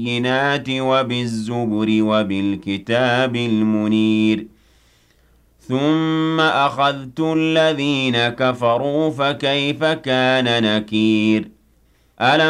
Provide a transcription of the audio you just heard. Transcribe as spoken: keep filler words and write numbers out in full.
بالبينات وبالزبر وبالكتاب المنير ثم أخذت الذين كفروا فكيف كان نكير ألم